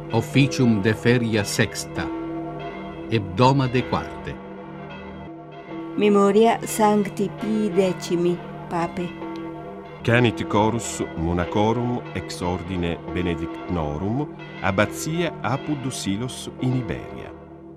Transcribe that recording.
Officium de feria sexta, hebdomade quarte. Memoria Sancti Pii Decimi, Pape. Canit chorus monacorum ex ordine benedictnorum, abbatia Apud Silos in Iberia.